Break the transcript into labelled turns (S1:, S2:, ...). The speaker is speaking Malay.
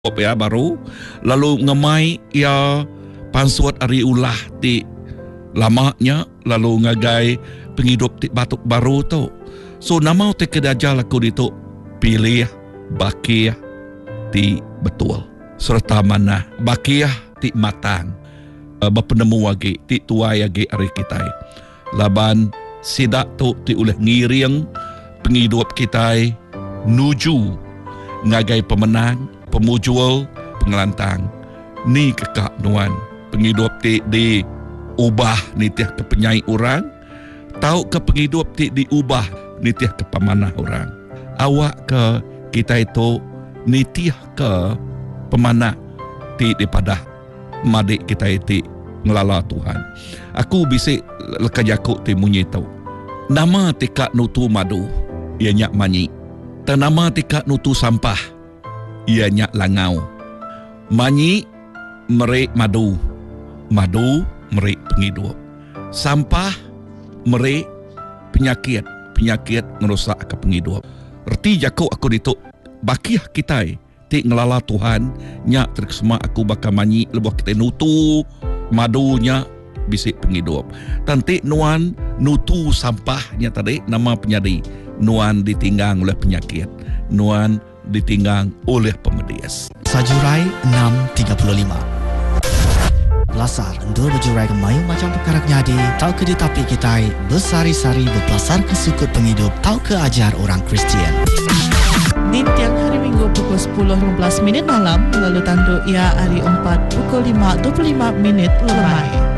S1: ya baru lalu ngemai ya pansuat ari ulah ti lamanya lalu ngagai penghidup ti batuk baru tu. So nama te kedajal aku ditu pilih bakiyah ti betul serta mana bakiyah ti matang berpenemu wagi ti tuai agi ari kita laban sidak tu ti oleh ngiring penghidup kita nuju ngagai pemenang pemujul pengelantang ni kekak nuan penghidup ti diubah nitiah ke penyai orang tahu ke penghidup ti diubah nitiah ke pemanah orang awak ke kita itu nitiah ke pemanah ti daripada madik kita itu ngelala Tuhan. Aku bisik lekajaku ti munyi tau nama tikak nutu madu ia nyak manyi tanama tikak nutu sampah ia nyak langau. Manyi merik madu, madu merik penghidup. Sampah merik penyakit, penyakit merosak ke penghidup. Erti jaku aku dituk bakiyah kita ti ngelala Tuhan nyak terkesema aku bakal manyi lebuh kita nutu madunya bisik penghidup. Tanti nuan nutu sampahnya tadi nama penyadi nuan ditinggang oleh penyakit, nuan ditinggang oleh pemedias.
S2: Sajurai 6.35 Belasar endur berjurai kemayu macam perkara nyadi tau ke ditapi kita bersari-sari berpelasar ke sukut penghidup tau ke ajar orang Kristian.
S3: Di tiang hari Minggu pukul 10.15 malam lalu tanduk ia hari 4 pukul 5.25 lemai.